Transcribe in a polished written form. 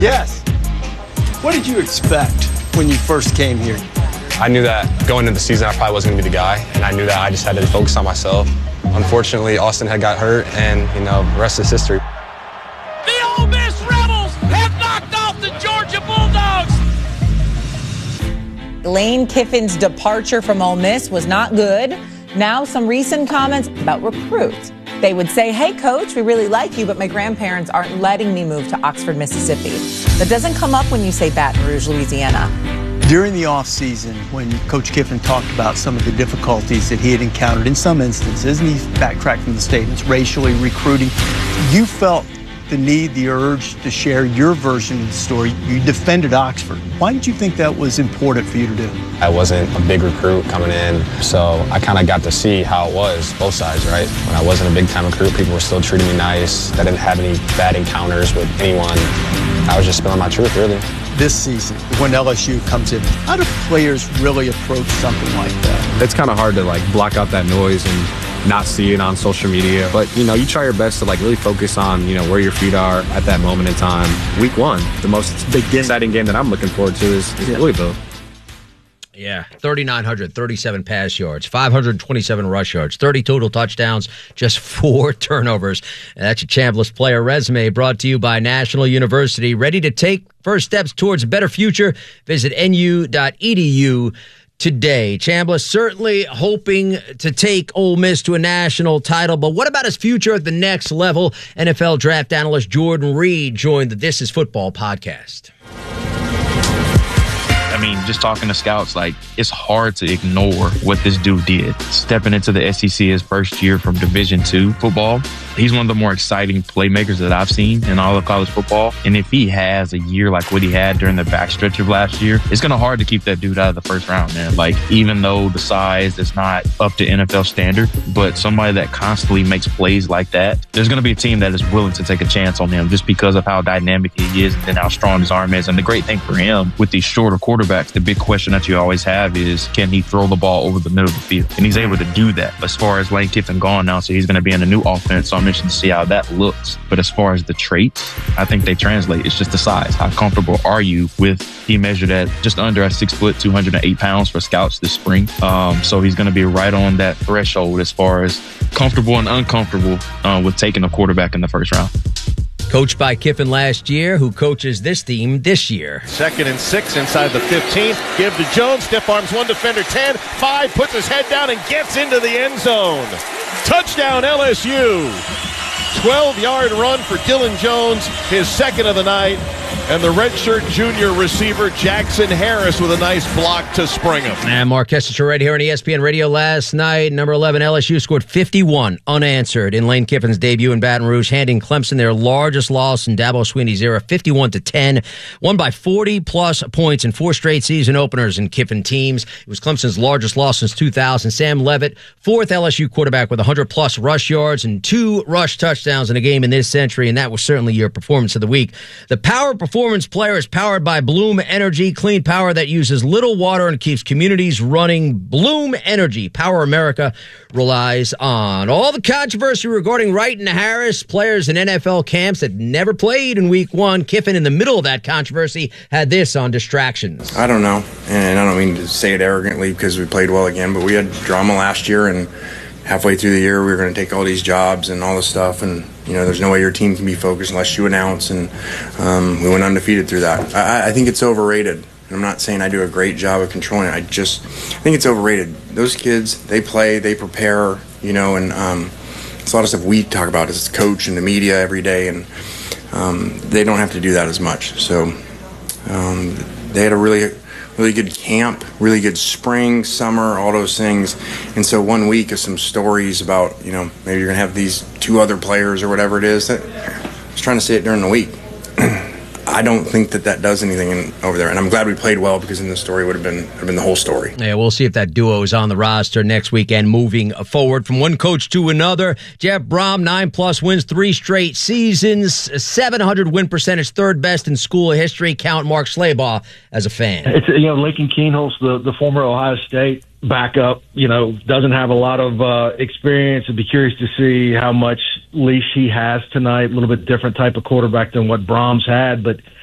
Yes. What did you expect when you first came here? I knew that going into the season I probably wasn't going to be the guy, and I knew that I just had to focus on myself. Unfortunately, Austin had got hurt, and, the rest is history. The Ole Miss Rebels have knocked off the Georgia Bulldogs. Lane Kiffin's departure from Ole Miss was not good. Now some recent comments about recruits. They would say, hey, coach, we really like you, but my grandparents aren't letting me move to Oxford, Mississippi. That doesn't come up when you say Baton Rouge, Louisiana. During the offseason, when Coach Kiffin talked about some of the difficulties that he had encountered in some instances, and he backtracked from the statements, racially, recruiting, you felt the need, the urge to share your version of the story. You defended Oxford. Why did you think that was important for you to do? I wasn't a big recruit coming in, so I kind of got to see how it was, both sides, right? When I wasn't a big-time recruit, people were still treating me nice. I didn't have any bad encounters with anyone. I was just spilling my truth, really. This season, when LSU comes in, how do players really approach something like that? It's kind of hard to block out that noise and not see it on social media. But, you try your best to really focus on, where your feet are at that moment in time. Week 1, the most exciting game that I'm looking forward to is Louisville. Yeah, 3,937 pass yards, 527 rush yards, 30 total touchdowns, just 4 turnovers. And that's your Chambliss player resume, brought to you by National University. Ready to take first steps towards a better future? Visit nu.edu today. Chambliss certainly hoping to take Ole Miss to a national title, but what about his future at the next level? NFL draft analyst Jordan Reed joined the This Is Football podcast. Just talking to scouts, it's hard to ignore what this dude did. Stepping into the SEC his first year from Division II football, he's one of the more exciting playmakers that I've seen in all of college football. And if he has a year like what he had during the backstretch of last year, it's going to be hard to keep that dude out of the first round, man. Even though the size is not up to NFL standard, but somebody that constantly makes plays like that, there's going to be a team that is willing to take a chance on him just because of how dynamic he is and how strong his arm is. And the great thing for him with these shorter quarterbacks, the big question that you always have is, can he throw the ball over the middle of the field? And he's able to do that. As far as Lane Kiffin gone now, so he's going to be in a new offense, so I'm interested to see how that looks. But as far as the traits, I think they translate. It's just the size. How comfortable are you with, he measured at just under 6 foot, 208 pounds for scouts this spring. So he's going to be right on that threshold as far as comfortable and uncomfortable with taking a quarterback in the first round. Coached by Kiffin last year, who coaches this team this year. 2nd and 6 inside the 15. Give to Jones. Stiff arms one defender. 10, 5, puts his head down and gets into the end zone. Touchdown LSU. 12-yard run for Dylan Jones, his second of the night. And the redshirt junior receiver, Jackson Harris, with a nice block to spring him. And Mark Kessinger right here on ESPN Radio last night. Number 11, LSU scored 51 unanswered in Lane Kiffin's debut in Baton Rouge, handing Clemson their largest loss in Dabo Swinney's era, 51-10. Won by 40-plus points in 4 straight season openers in Kiffin teams. It was Clemson's largest loss since 2000. Sam Levitt, 4th LSU quarterback with 100-plus rush yards and 2 rush touchdowns in a game in this century, and that was certainly your performance of the week. The Power Performance Player is powered by Bloom Energy, clean power that uses little water and keeps communities running. Bloom Energy, Power America relies on. All the controversy regarding Wright and Harris, players in NFL camps that never played in week 1. Kiffin, in the middle of that controversy, had this on distractions. I don't know, and I don't mean to say it arrogantly because we played well again, but we had drama last year, and halfway through the year we were going to take all these jobs and all this stuff, and there's no way your team can be focused unless you announce, and we went undefeated through that. I think it's overrated, and I'm not saying I do a great job of controlling it. I think it's overrated. Those kids, they play, they prepare, and it's a lot of stuff we talk about as a coach and the media every day, and they don't have to do that as much. So they had a really good camp, really good spring, summer, all those things. And so 1 week of some stories about, maybe you're going to have these 2 other players or whatever it is. I was trying to say it during the week. I don't think that does anything over there. And I'm glad we played well, because then the story would have been the whole story. Yeah, we'll see if that duo is on the roster next weekend moving forward from one coach to another. Jeff Brom, 9+ wins, 3 straight seasons, 700 win percentage, 3rd best in school history. Count Mark Slabaugh as a fan. It's, Lincoln Kienholz, the former Ohio State backup, doesn't have a lot of experience. I'd be curious to see how much leash he has tonight. A little bit different type of quarterback than what Brahms had, but